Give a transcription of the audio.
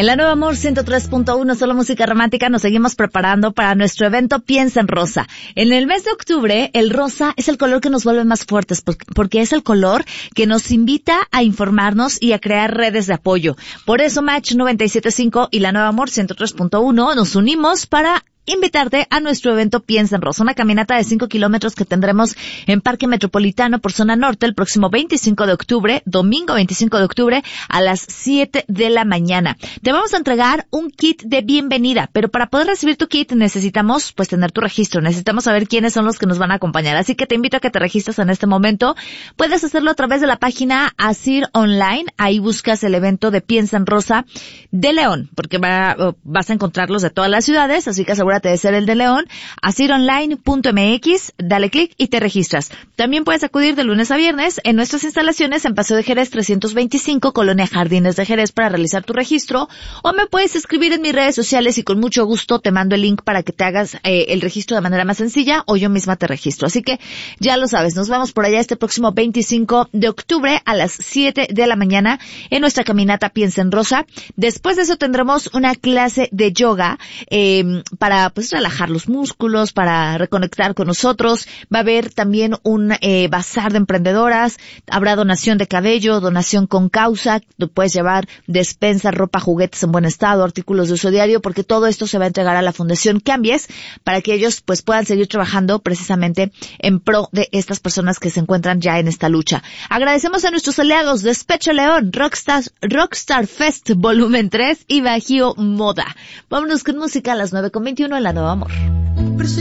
En la Nueva Amor 103.1, solo música romántica, nos seguimos preparando para nuestro evento Piensa en Rosa. En el mes de octubre, el rosa es el color que nos vuelve más fuertes porque es el color que nos invita a informarnos y a crear redes de apoyo. Por eso Match 97.5 y la Nueva Amor 103.1 nos unimos para invitarte a nuestro evento Piensa en Rosa, una caminata de 5 kilómetros que tendremos en Parque Metropolitano por zona norte el próximo 25 de octubre, domingo 25 de octubre a las 7 de la mañana. Te vamos a entregar un kit de bienvenida, pero para poder recibir tu kit necesitamos pues tener tu registro, necesitamos saber quiénes son los que nos van a acompañar, así que te invito a que te registres en este momento. Puedes hacerlo a través de la página Asir Online, ahí buscas el evento de Piensa en Rosa de León, porque vas a encontrarlos de todas las ciudades, así que asegúrate de ser el de León, asironline.mx, dale clic y te registras. También puedes acudir de lunes a viernes en nuestras instalaciones en Paseo de Jerez 325, Colonia Jardines de Jerez, para realizar tu registro, o me puedes escribir en mis redes sociales y con mucho gusto te mando el link para que te hagas el registro de manera más sencilla, o yo misma te registro. Así que ya lo sabes, nos vamos por allá este próximo 25 de octubre a las 7 de la mañana en nuestra caminata Piensa en Rosa. Después de eso tendremos una clase de yoga para pues relajar los músculos, para reconectar con nosotros. Va a haber también un bazar de emprendedoras, habrá donación de cabello, donación con causa, tú puedes llevar despensa, ropa, juguetes en buen estado, artículos de uso diario, porque todo esto se va a entregar a la Fundación Cambies para que ellos pues puedan seguir trabajando precisamente en pro de estas personas que se encuentran ya en esta lucha. Agradecemos a nuestros aliados Despecho León, Rockstar Fest Volumen 3 y Bajío Moda. Vámonos con música a las 9:21 en la Nueva Amor.